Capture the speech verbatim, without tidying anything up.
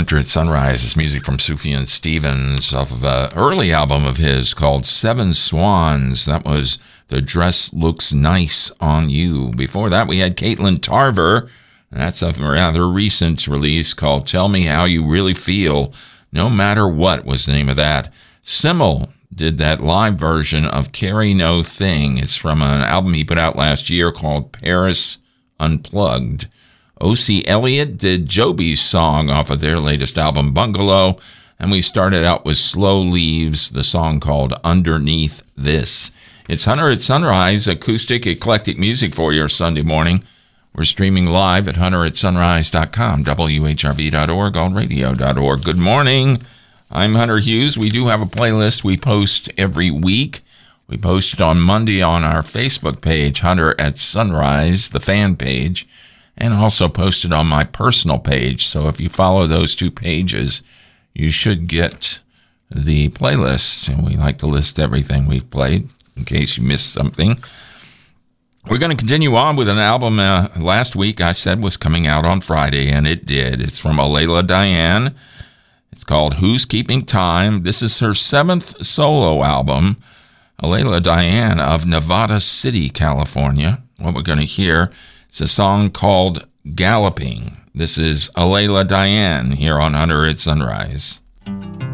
Hunter at Sunrise is music from Sufjan Stevens off of an early album of his called Seven Swans. That was The Dress Looks Nice on You. Before that, we had Caitlin Tarver. That's a rather recent release called Tell Me How You Really Feel. No Matter What was the name of that. Simmel did that live version of Carry No Thing. It's from an album he put out last year called Paris Unplugged. O C Elliott did Joby's song off of their latest album, Bungalow, and we started out with Slow Leaves, the song called Underneath This. It's Hunter at Sunrise, acoustic, eclectic music for your Sunday morning. We're streaming live at hunter at sunrise dot com, W H R V dot org, alt radio dot org. Good morning. I'm Hunter Hughes. We do have a playlist we post every week. We post it on Monday on our Facebook page, Hunter at Sunrise, the fan page, and also posted on my personal page. So if you follow those two pages, you should get the playlist. And we like to list everything we've played in case you missed something. We're going to continue on with an album uh, last week I said was coming out on Friday, and it did. It's from Alela Diane. It's called Who's Keeping Time? This is her seventh solo album. Alela Diane of Nevada City, California. What we're going to hear is a song called Galloping. This is Alela Diane here on Hunter at Sunrise.